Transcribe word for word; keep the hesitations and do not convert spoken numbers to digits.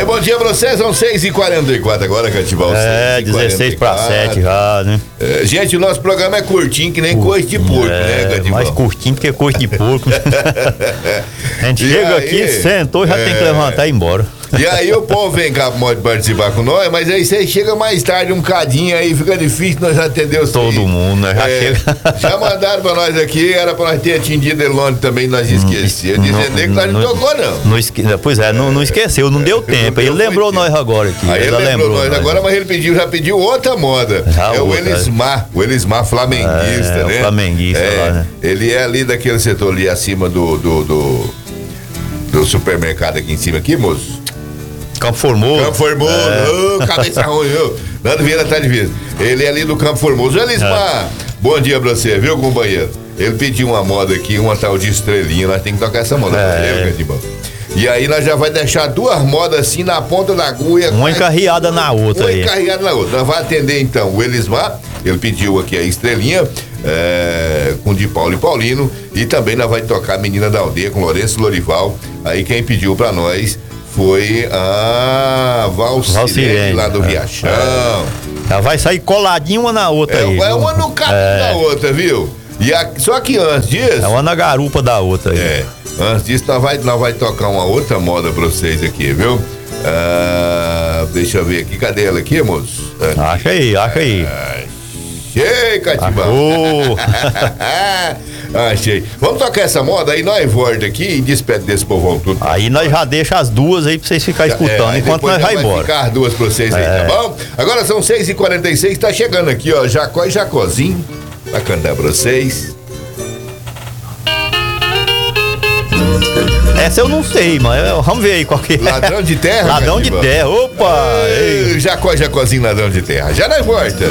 Aí, bom dia pra vocês, são seis e quarenta e quatro agora, Catival. É, dezesseis para sete já, né? É, gente, o nosso programa é curtinho, que nem coisa de porco, é, né, Catival? Mais curtinho que coisa de porco. A gente e chega aí, aqui, sentou, já é... tem que levantar e ir embora. E aí o povo vem cá, pode participar com nós, mas aí você chega mais tarde um bocadinho aí, fica difícil nós atender os todo aí. Mundo, né? Já, é, chega... já mandaram pra nós aqui, era pra nós ter atingido ele ontem também, nós esquecemos. Dizendo que nós não, não tocou, não. não esque... Pois é, não, não esqueceu, não deu tempo. Ele lembrou nós agora aqui. Aí ele lembrou nós, nós agora, mas ele pediu, já pediu outra moda. Já é outra, o Elismar, é. o Elismar flamenguista, é, né? O flamenguista é, lá, né? Ele é ali daquele setor ali acima do, do, do, do supermercado aqui em cima, aqui, moço. Campo Formoso. Campo Formoso, é. oh, cabeça ruim, viu? Nando Vieira tá de vez. Ele é ali do Campo Formoso. Elismar, é. bom dia pra você, viu, companheiro? Ele pediu uma moda aqui, uma tal de estrelinha, nós temos que tocar essa moda pra ele, Cadibão. E aí nós já vai deixar duas modas assim na ponta da agulha. Uma encarreada na outra aí. Uma encarreada na outra. Nós vamos atender então o Elismar, ele pediu aqui a estrelinha, é, com de Paulo e Paulino, e também nós vai tocar a Menina da Aldeia com Lourenço Lorival. Aí quem pediu pra nós foi a Valcirene, lá do é, Riachão. É. Já vai sair coladinho uma na outra é, aí. É uma no capo é. da outra, viu? E a, só que antes disso... É uma na garupa da outra aí. É, antes disso nós vai, nós vai tocar uma outra moda pra vocês aqui, viu? Ah, deixa eu ver aqui, cadê ela aqui, moço? Acha aí, acha aí. Achei, Catibão. Achei. Vamos tocar essa moda aí, nós volta aqui e despede desse povão tudo. Aí nós já deixa as duas aí pra vocês ficarem escutando, é, enquanto nós vai embora. Vai ficar as duas pra vocês aí, é. tá bom? Agora são seis e quarenta e seis, tá chegando aqui, ó, Jacó e Jacozinho, pra cantar pra vocês. Essa eu não sei, mas vamos ver aí qual que é. Ladrão de terra? Ladrão de terra, opa! Ei, Jacó e Jacozinho, ladrão de terra. Já nós volta.